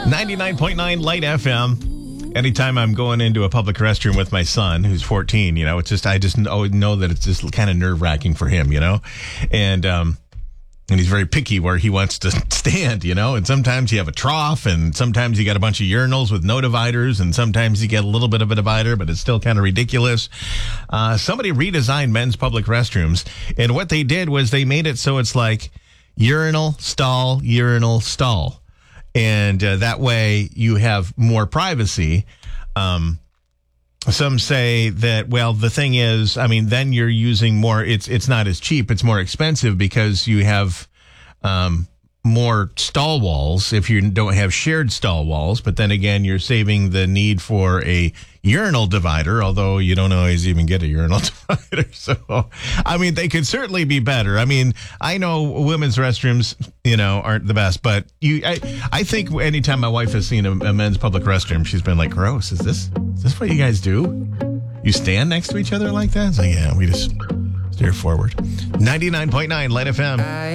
99.9 Light FM. Anytime I'm going into a public restroom with my son, who's 14, I just know that it's just kind of nerve-wracking for him, and he's very picky where he wants to stand, and sometimes you have a trough, and sometimes you got a bunch of urinals with no dividers, and sometimes you get a little bit of a divider, but it's still kind of ridiculous. Somebody redesigned men's public restrooms, and what they did was they made it so it's like urinal, stall, and that way you have more privacy. Some say that, well, the thing is, then you're using more, it's not as cheap, it's more expensive because you have more stall walls if you don't have shared stall walls. But then again, you're saving the need for a urinal divider, although you don't always even get a urinal divider. So, they could certainly be better. I know women's restrooms, aren't the best, but I think anytime my wife has seen a men's public restroom, she's been like, gross, is this what you guys do? You stand next to each other like that? It's like, yeah, we just steer forward. 99.9 Light FM.